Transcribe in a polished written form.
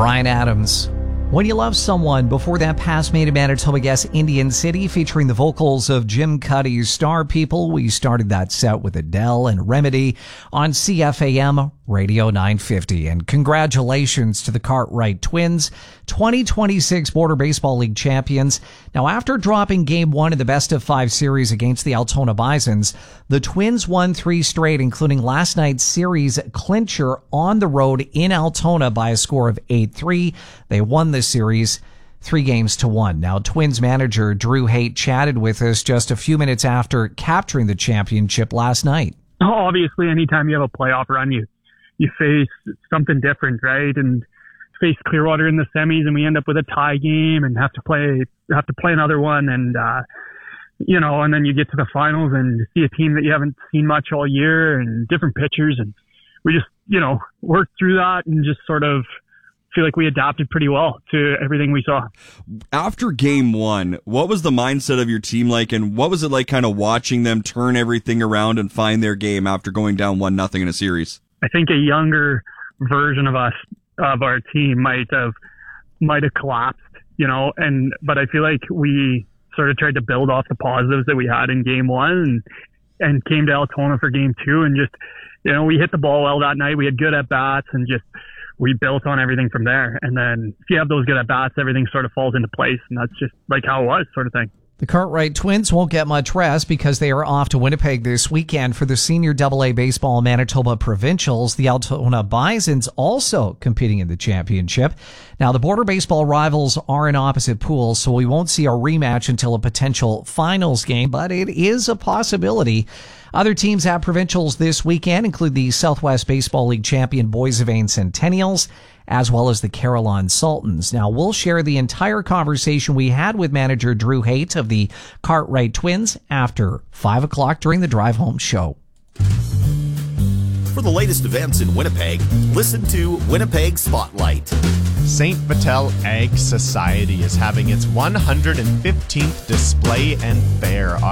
Bryan Adams. When You Love Someone. Before that, Past Made in Manitoba Guess Indian City, featuring the vocals of Jim Cuddy's Star People. We started that set with Adele and Remedy on CFAM Radio 950. And congratulations to the Cartwright Twins, 2026 Border Baseball League champions. Now, after dropping Game 1 of the best-of-5 series against the Altona Bisons, the Twins won 3 straight, including last night's series clincher on the road in Altona by a score of 8-3. They won the series 3-1. Now, Twins manager Drew Haight chatted with us just a few minutes after capturing the championship last night. Obviously, anytime you have a playoff run, you face something different, right? And face Clearwater in the semis, and we end up with a tie game and have to play another one, and and then you get to the finals and see a team that you haven't seen much all year and different pitchers, and we just worked through that and just sort of feel like we adapted pretty well to everything we saw. After Game 1, what was the mindset of your team like, and what was it like kind of watching them turn everything around and find their game after going down 1-0 in a series? I think a younger version of our team might have collapsed, but I feel like we sort of tried to build off the positives that we had in Game 1 and came to Altona for Game 2, and just, we hit the ball well that night. We had good at-bats, and just we built on everything from there. And then if you have those good at-bats, everything sort of falls into place, and that's just like how it was, sort of thing. The Cartwright Twins won't get much rest because they are off to Winnipeg this weekend for the Senior AA Baseball Manitoba Provincials. The Altona Bisons also competing in the championship. Now, the Border Baseball rivals are in opposite pools, so we won't see a rematch until a potential finals game, but it is a possibility. Other teams at Provincials this weekend include the Southwest Baseball League champion Boissevain Centennials, as well as the Carillon Sultans. Now, we'll share the entire conversation we had with manager Drew Haight of the Cartwright Twins after 5 o'clock during the Drive Home Show. For the latest events in Winnipeg, listen to Winnipeg Spotlight. St. Vital Ag Society is having its 115th display and fair